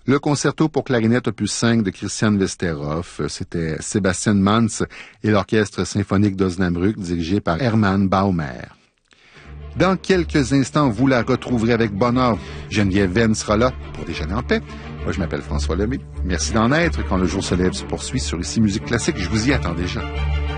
Le concerto pour clarinette opus 5 de Christian Westerhoff, c'était Sébastien Mantz et l'orchestre symphonique d'Osnabrück dirigé par Hermann Baumer. Dans quelques instants, vous la retrouverez avec bonheur. Geneviève Venn sera là pour déjeuner en paix. Moi, je m'appelle François Lemay. Merci d'en être. Quand le jour se lève se poursuit sur Ici Musique Classique, je vous y attends déjà.